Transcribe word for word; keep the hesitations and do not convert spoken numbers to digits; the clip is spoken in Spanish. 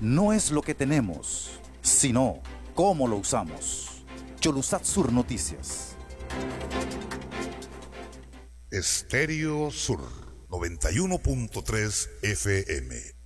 no es lo que tenemos, sino cómo lo usamos. Cholussat Sur Noticias. Estéreo Sur noventa y uno punto tres F M.